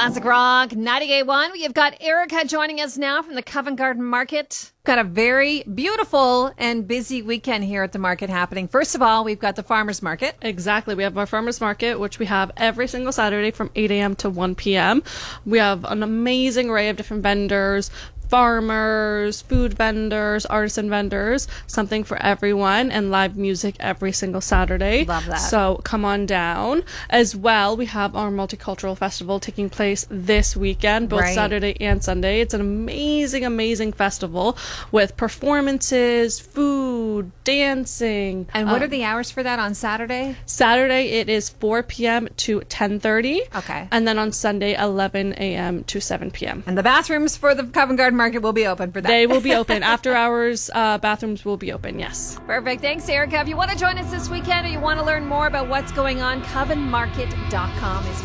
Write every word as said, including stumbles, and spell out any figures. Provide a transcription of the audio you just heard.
Classic Rock, ninety-eight point one. We've got Erica joining us now from the Covent Garden Market. Got a very beautiful and busy weekend here at the market happening. First of all, we've got the farmers market. Exactly. We have our farmers market, which we have every single Saturday from eight a.m. to one p.m. We have an amazing array of different vendors, farmers, food vendors, artisan vendors, something for everyone, and live music every single Saturday. Love that. So come on down. As well, we have our multicultural festival taking place this weekend, both Right. Saturday and Sunday. It's an amazing, amazing festival with performances, food, dancing. And what Um, are the hours for that on Saturday? Saturday, it is four p.m. to ten thirty. Okay. And then on Sunday, eleven a.m. to seven p.m. And the bathrooms for the Covent Garden Market will be open for that. They will be open. After hours, uh, bathrooms will be open, yes. Perfect. Thanks, Erica. If you want to join us this weekend or you want to learn more about what's going on, coven market dot com is